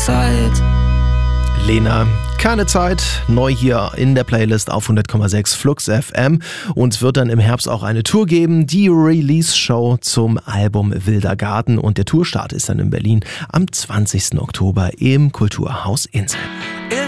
Zeit. Lena, keine Zeit, neu hier in der Playlist auf 100,6 Flux FM, und es wird dann im Herbst auch eine Tour geben, die Release-Show zum Album Wilder Garten, und der Tourstart ist dann in Berlin am 20. Oktober im Kulturhaus Insel.